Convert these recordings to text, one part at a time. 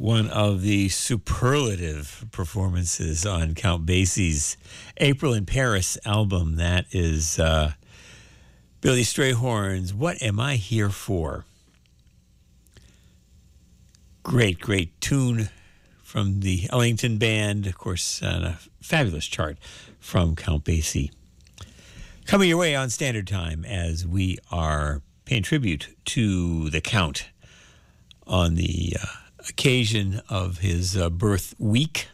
one of the superlative performances on Count Basie's April in Paris album. That is Billy Strayhorn's What Am I Here For? Great, great tune from the Ellington Band, of course, on a fabulous chart from Count Basie. Coming your way on Standard Time as we are paying tribute to the Count on the occasion of his birth week.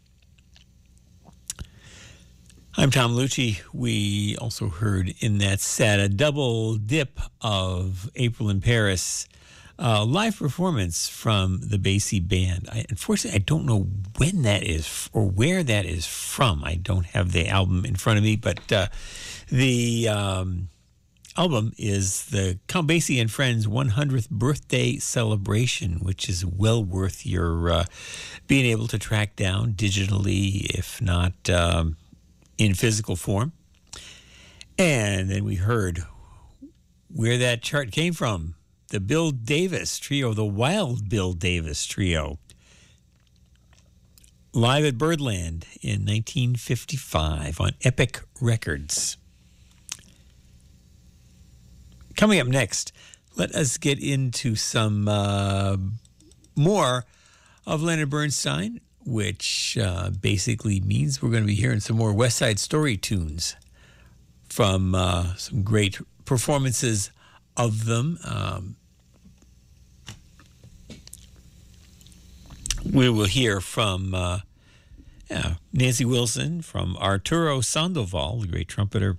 I'm Tom Lucci. We also heard in that set a double dip of April in Paris, live performance from the Basie Band. Unfortunately, I don't know when that is or where that is from. I don't have the album in front of me, but the album is the Count Basie and Friends 100th birthday celebration, which is well worth your being able to track down digitally, if not in physical form. And then we heard where that chart came from. The Bill Davis Trio, the Wild Bill Davis Trio, live at Birdland in 1955 on Epic Records. Coming up next, let us get into some more of Leonard Bernstein, which basically means we're going to be hearing some more West Side Story tunes from some great performances of them. We will hear from Nancy Wilson, from Arturo Sandoval, the great trumpeter,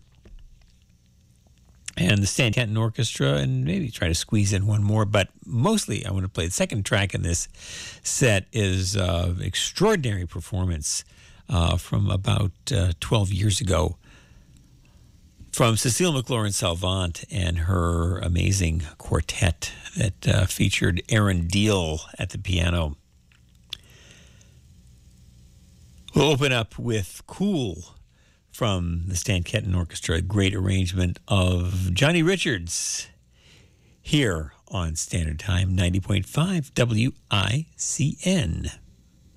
and the Stan Kenton Orchestra, and maybe try to squeeze in one more. But mostly I want to play the second track in this set is extraordinary performance from about 12 years ago from Cecile McLaurin-Salvant and her amazing quartet that featured Aaron Deal at the piano. We'll open up with Cool from the Stan Kenton Orchestra, a great arrangement of Johnny Richards here on Standard Time 90.5 WICN.